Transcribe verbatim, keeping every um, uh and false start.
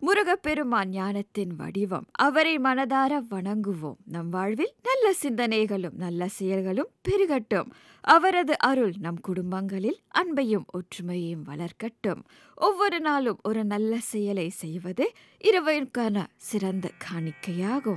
முருகப்பெருமான் ஞானத்தின் வடிவம். அவரை மனதார வணங்குவோம். நம் வாழ்வில் நல்ல சிந்தனைகளும் நல்ல செயல்களும் பெருகட்டும். அவரது அருள் நம் குடும்பங்களில் அன்பையும் ஒற்றுமையையும் வளர்க்கட்டும். ஒவ்வொரு நாளும் ஒரு நல்ல செயலை செய்வது இறைவனுக்கான சிறந்த காணிக்கையாகும்.